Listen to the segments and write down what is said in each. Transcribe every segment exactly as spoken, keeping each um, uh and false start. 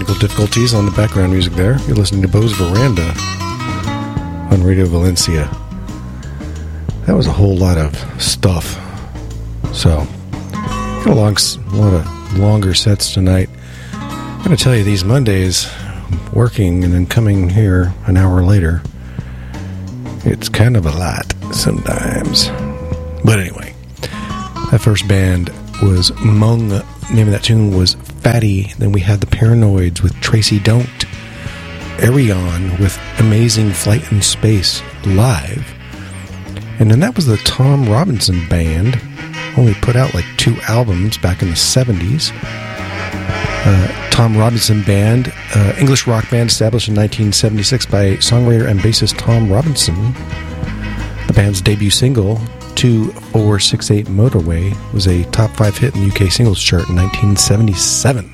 technical difficulties on the background music there. You're listening to Bo's Veranda on Radio Valencia. That was a whole lot of stuff. So, got a, long, a lot of longer sets tonight. I'm going to tell you, these Mondays, working and then coming here an hour later, it's kind of a lot sometimes. But anyway, that first band was Mung. The name of that tune was Fatty. Then we had the Paranoids with Tracy Don't. Arion with Amazing Flight in Space live. And then that was the Tom Robinson Band. Only put out like two albums back in the seventies. Uh, Tom Robinson Band, uh, English rock band established in nineteen seventy-six by songwriter and bassist Tom Robinson. The band's debut single, two four six eight Motorway, was a top five hit in the U K singles chart in nineteen seventy-seven.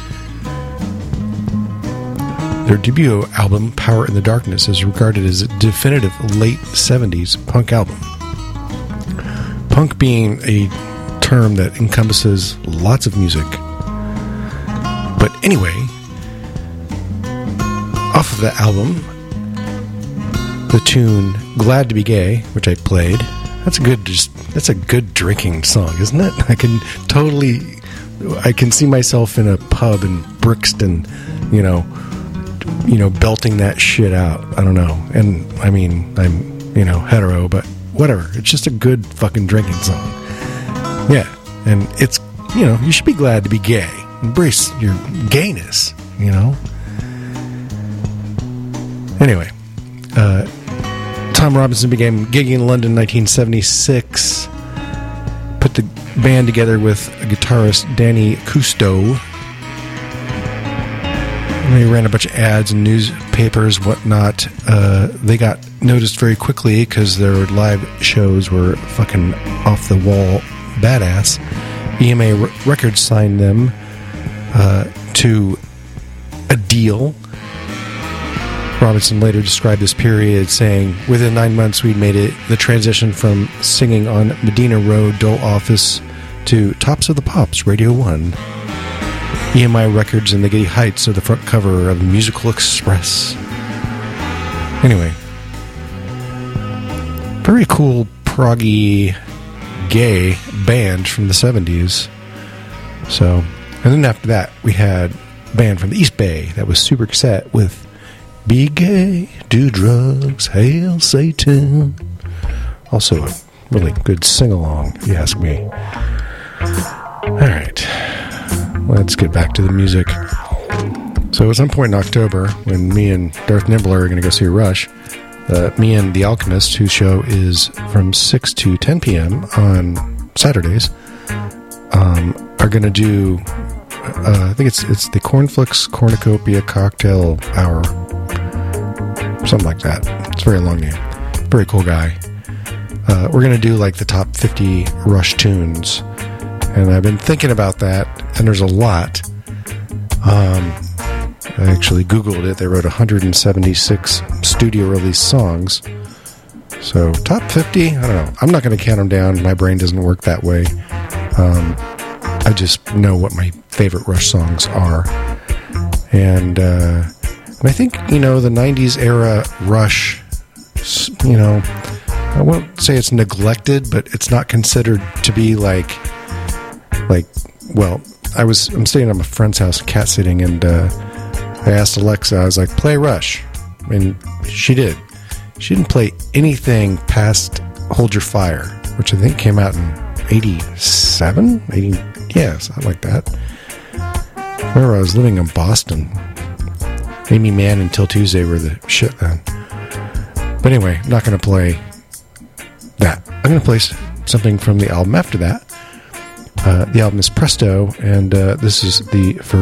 Their debut album, Power in the Darkness, is regarded as a definitive late seventies punk album. Punk being a term that encompasses lots of music. But anyway, off of that album, the tune Glad to Be Gay, which I played, that's a good just that's a good drinking song, isn't it? I can totally I can see myself in a pub in Brixton, you know, you know, belting that shit out. I don't know. And I mean, I'm, you know, hetero, but whatever. It's just a good fucking drinking song. Yeah. And it's, you know, you should be glad to be gay. Embrace your gayness, you know? Anyway, uh, Tom Robinson began gigging in London in nineteen seventy-six. Put the band together with guitarist Danny Cousteau. And they ran a bunch of ads in newspapers, whatnot. Uh, they got noticed very quickly because their live shows were fucking off the wall badass. E M A Records signed them uh, to a deal. Robinson later described this period saying, within nine months we'd made it the transition from singing on Medina Road, Dole Office, to Tops of the Pops, Radio one. E M I Records and the Giddy Heights are the front cover of Musical Express. Anyway, very cool proggy gay band from the seventies. So, and then after that we had a band from the East Bay that was super cassette with Be Gay, Do Drugs, Hail Satan. Also a really good sing-along, if you ask me. Alright, let's get back to the music. So at some point in October, when me and Darth Nibbler are going to go see Rush, uh, me and The Alchemist, whose show is from six to ten p.m. on Saturdays, um, are going to do, uh, I think it's it's the Cornflakes Cornucopia Cocktail Hour. Something like that. It's a very long name. Very cool guy. Uh, we're going to do like the top fifty Rush tunes. And I've been thinking about that, and there's a lot. Um, I actually Googled it. They wrote one hundred seventy-six studio release songs. So, top fifty? I don't know. I'm not going to count them down. My brain doesn't work that way. Um, I just know what my favorite Rush songs are. And, uh, and I think, you know, the nineties era Rush, you know, I won't say it's neglected, but it's not considered to be like, like, well, I was, I'm staying at my friend's house, cat sitting, and uh, I asked Alexa, I was like, play Rush. And she did. She didn't play anything past Hold Your Fire, which I think came out in eighty-seven? eighty, yeah, something like that. Remember, I was living in Boston. Amy Mann and Till Tuesday were the shit then. But anyway, I'm not going to play that. I'm going to play something from the album after that. Uh, the album is Presto, and uh, this is the first